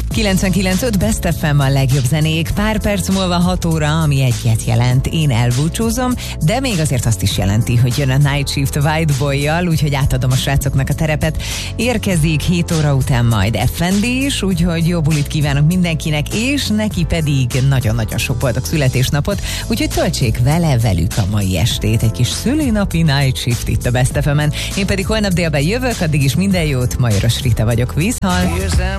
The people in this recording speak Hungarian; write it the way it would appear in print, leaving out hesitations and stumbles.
99.5 Best FM a legjobb zenék, pár perc múlva 6 óra, ami egyet jelent. Én elbúcsúzom, de még azért azt is jelenti, hogy jön a Night Shift White Boy-jal, úgyhogy átadom a srácoknak a terepet. Érkezik 7 óra után majd FND is, úgyhogy jó bulit kívánok mindenkinek, és neki pedig nagyon-nagyon sok boldog születésnapot, úgyhogy töltsék velük a mai estét. Egy kis szülinapi Night Shift itt a Best FM-en. Én pedig holnap délben jövök, addig is minden jót, Majoros Rita vagyok. Viszont!